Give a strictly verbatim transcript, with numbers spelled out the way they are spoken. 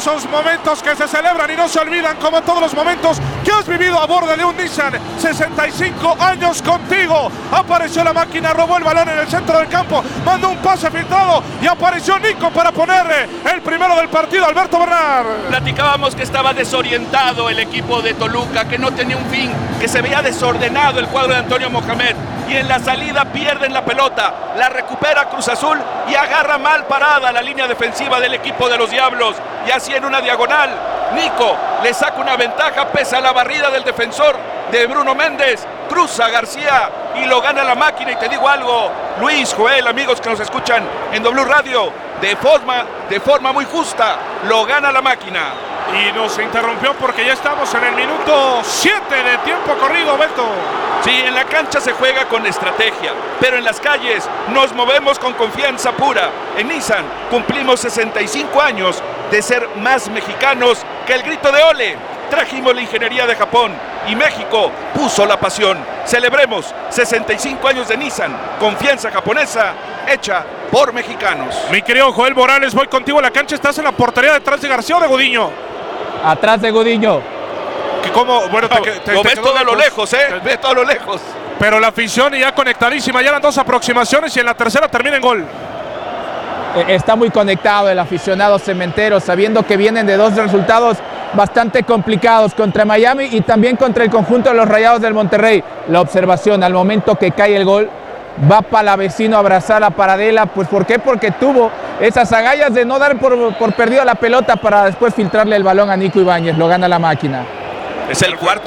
Esos momentos que se celebran y no se olvidan, como todos los momentos que has vivido a bordo de un Nissan. sesenta y cinco años contigo. Apareció la máquina, robó el balón en el centro del campo, mandó un pase filtrado y apareció Nico para poner el primero del partido, Alberto Bernal. Platicábamos que estaba desorientado el equipo de Toluca, que no tenía un fin, que se veía desordenado el cuadro de Antonio Mohamed. Y en la salida pierden la pelota, la recupera Cruz Azul y agarra mal parada la línea defensiva del equipo de los Diablos. Y así en una diagonal, Nico le saca una ventaja pese a la barrida del defensor de Bruno Méndez. Cruza García y lo gana la máquina. Y te digo algo, Luis, Joel, amigos que nos escuchan en W Radio, de forma, de forma muy justa, lo gana la máquina. Y nos interrumpió porque ya estamos en el minuto siete de tiempo corrido, Beto. Sí, en la cancha se juega con estrategia, pero en las calles nos movemos con confianza pura. En Nissan cumplimos sesenta y cinco años de ser más mexicanos que el grito de ole. Trajimos la ingeniería de Japón y México puso la pasión. Celebremos sesenta y cinco años de Nissan, confianza japonesa hecha por mexicanos. Mi querido Joel Morales, voy contigo a la cancha. ¿Estás en la portería detrás de García o de Gudiño? Atrás de Gudiño. ¿Qué, cómo? Bueno, te, te, lo te ves todo a lo lejos, ¿eh? Te, ves todo a lo lejos. Pero la afición ya conectadísima, ya las dos aproximaciones y en la tercera termina en gol. Está muy conectado el aficionado cementero, sabiendo que vienen de dos resultados bastante complicados contra Miami y también contra el conjunto de los Rayados del Monterrey. La observación al momento que cae el gol, va Palavecino a abrazar a Paradela. Pues ¿por qué? Porque tuvo esas agallas de no dar por, por perdido la pelota para después filtrarle el balón a Nico Ibáñez. Lo gana la máquina. Es el cuarto